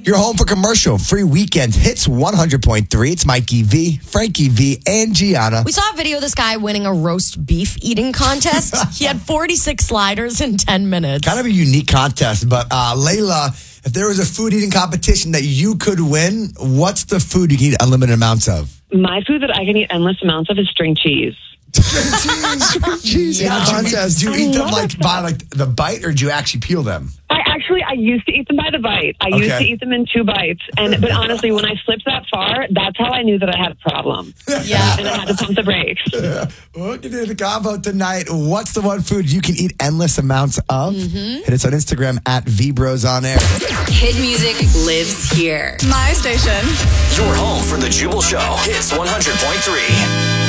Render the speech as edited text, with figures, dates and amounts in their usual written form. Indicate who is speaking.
Speaker 1: You're home for commercial free weekend hits 100.3. It's Mikey V, Frankie V, and Gianna.
Speaker 2: We saw a video of this guy winning a roast beef eating contest. He had 46 sliders in 10 minutes.
Speaker 1: Kind of a unique contest, but Layla, if there was a food eating competition that you could win, what's the food you can eat unlimited amounts of?
Speaker 3: My food that I can eat endless amounts of is string cheese.
Speaker 1: Cheese.
Speaker 2: Yeah.
Speaker 1: Do you eat them by the bite, or do you actually peel them?
Speaker 3: I used to eat them by the bite. I used to eat them in 2 bites. But honestly, when I slipped that far, that's how I knew that I had a problem.
Speaker 2: Yeah.
Speaker 3: And I had to pump the brakes.
Speaker 1: We're going to do the combo tonight. What's the one food you can eat endless amounts of? Hit us on Instagram at VBrosOnAir.
Speaker 4: Hit music lives here.
Speaker 5: My station.
Speaker 6: Your home for the Jubal Show. Hits 100.3.